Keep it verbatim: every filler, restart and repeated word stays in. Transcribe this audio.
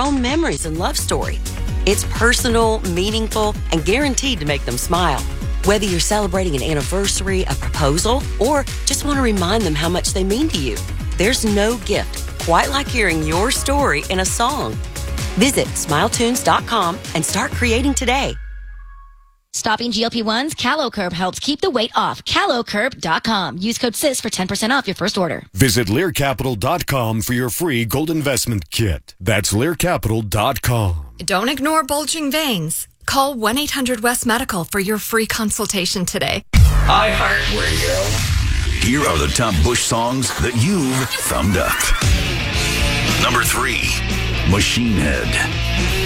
own memories and love story. It's personal, meaningful, and guaranteed to make them smile. Whether you're celebrating an anniversary, a proposal, or just want to remind them how much they mean to you, there's no gift quite like hearing your story in a song. Visit smile tunes dot com and start creating today. Stopping G L P ones? CaloCurb helps keep the weight off. calo curb dot com. Use code S I S for ten percent off your first order. Visit lear capital dot com for your free gold investment kit. That's lear capital dot com. Don't ignore bulging veins. Call one eight hundred West Medical for your free consultation today. iHeartRadio. Here are the top Bush songs that you've thumbed up. Number three, Machine Head.